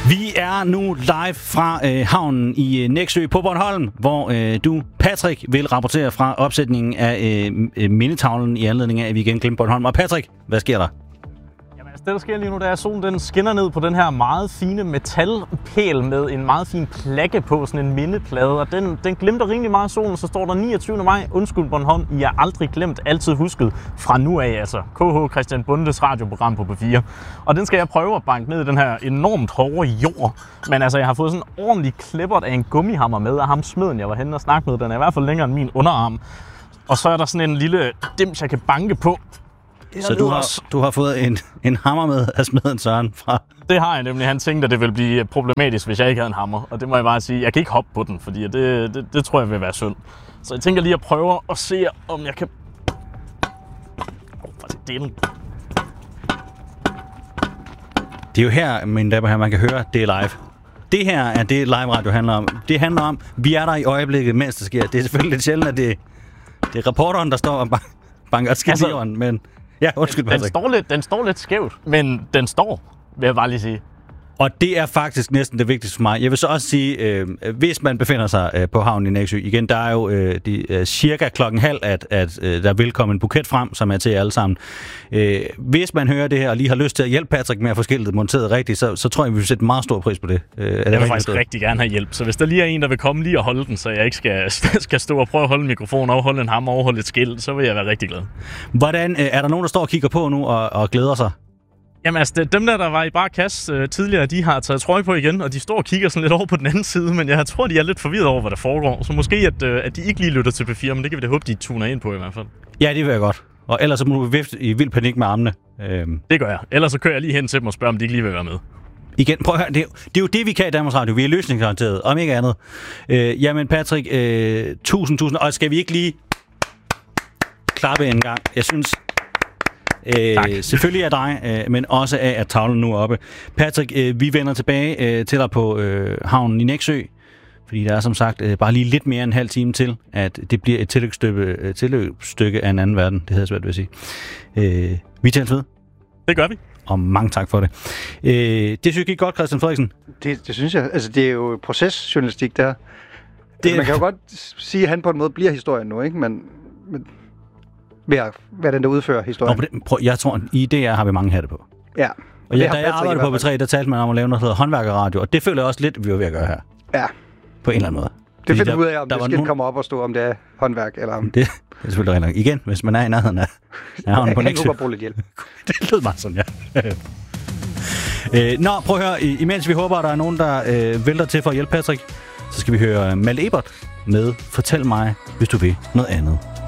Vi er nu live fra havnen i Nexø på Bornholm, hvor du, Patrick, vil rapportere fra opsætningen af mindetavlen i anledning af, at vi igen glemte Bornholm. Og Patrick, hvad sker der? Jamen, det der sker lige nu, det er, at solen den skinner ned på den her meget fine metalpæl med en meget fin plakke på, sådan en mindeplade. Og den glimter rimelig meget solen, så står der 29. maj. Undskyld Bornholm, I er aldrig glemt, altid husket fra nu af, altså. KH Christian Bundes radioprogram på P4. Og den skal jeg prøve at banke ned i den her enormt hårde jord. Men altså, jeg har fået sådan en ordentlig klippert af en gummihammer med af ham smeden, jeg var henne og snakke med. Den er i hvert fald længere end min underarm. Og så er der sådan en lille dims, jeg kan banke på. Så du har fået en hammer med af smeden Søren fra... Det har jeg nemlig. Han tænkte, at det ville blive problematisk, hvis jeg ikke havde en hammer. Og det må jeg bare sige, jeg kan ikke hoppe på den, fordi det tror jeg vil være synd. Så jeg tænker lige at prøve at se, om jeg kan... Det er jo her, mine damer og herrer, man kan høre, det er live. Det her er det, live radio handler om. Det handler om, vi er der i øjeblikket, mens det sker. Det er selvfølgelig lidt sjældent, at det er reporteren, der står og banker skidjorden, men... Ja, undskyld, Patrick. Den står lidt skævt, men den står, vil jeg bare lige sige. Og det er faktisk næsten det vigtigste for mig. Jeg vil så også sige, hvis man befinder sig på havnen i Nexø, igen, der er jo cirka 12:30, at der vil komme en buket frem, som er til alle sammen. Hvis man hører det her og lige har lyst til at hjælpe Patrick med at få skiltet monteret rigtigt, så tror jeg, vi vil sætte meget stor pris på det. Jeg vil faktisk rigtig gerne have hjælp, så hvis der lige er en, der vil komme lige og holde den, så jeg ikke skal stå og prøve at holde en mikrofon, overholde en hammer, overholde et skilt, så vil jeg være rigtig glad. Hvordan er der nogen, der står og kigger på nu og glæder sig? Jamen altså, dem der var i bare kasse tidligere, de har taget trøje på igen, og de står og kigger sådan lidt over på den anden side, men jeg tror, de er lidt forvirret over, hvad der foregår. Så måske, at de ikke lige lytter til P4, men det kan vi da håbe, de tuner ind på i hvert fald. Ja, det vil jeg godt. Og ellers så må du vifte i vild panik med armene. Det gør jeg. Ellers så kører jeg lige hen til dem og spørger, om de ikke lige vil være med. Igen, prøv at høre, det er jo det, vi kan i Danmarks Radio. Vi er løsningsorienteret, om ikke andet. Jamen Patrick, tusind, og skal vi ikke lige klappe en gang? Jeg synes... selvfølgelig af dig, men også af, at tavlen nu er oppe. Patrick, vi vender tilbage til dig på havnen i Nexø, fordi der er som sagt bare lige lidt mere end en halv time til, at det bliver et tilløbsstykke af en anden verden. Det hedder svært ved at sige. Vi tales ved. Det gør vi. Og mange tak for det. Det synes jeg gik godt, Christian Frederiksen. Det synes jeg. Altså, det er jo procesjournalistik, der. Altså, man kan jo godt sige, at han på en måde bliver historien nu, ikke? Men ved at være den, der udfører historien. Jeg tror, i DR har vi mange hatte på. Ja. Og da jeg arbejdede på B3, der talte man om at lave noget, der hedder håndværkerradio, og det føler jeg også lidt, vi var ved at gøre her. Ja. På en eller anden måde. Det finder ud af, om det skilt kommer op og stå, om det er håndværk, eller om... Det er selvfølgelig rigtig. Igen, hvis man er i nærheden af havnen på Nexø. Jeg kan bruge lidt hjælp. Det lød meget sådan, ja. Nå, prøv at høre. Imens vi håber, at der er nogen, der vælter til for at hjælpe Patrick, så skal vi høre Malte Ebert med Fortæl mig, hvis du vil noget andet.